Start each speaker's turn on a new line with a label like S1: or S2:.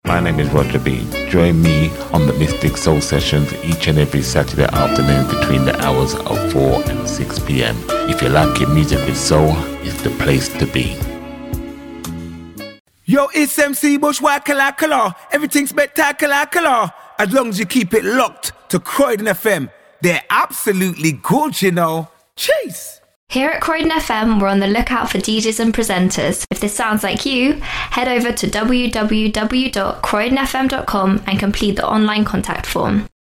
S1: My name is Roger B. Join me on the Mystic Soul Sessions each and every Saturday afternoon between the hours of 4 and 6 p.m. If you like your music with soul, it's the place to be.
S2: Yo, it's MC Bushwhacker. Everything's spectacular. As long as you keep it locked to Croydon FM. They're absolutely good, you know. Chase!
S3: Here at Croydon FM, we're on the lookout for DJs and presenters. If this sounds like you, head over to www.croydonfm.com and complete the online contact form.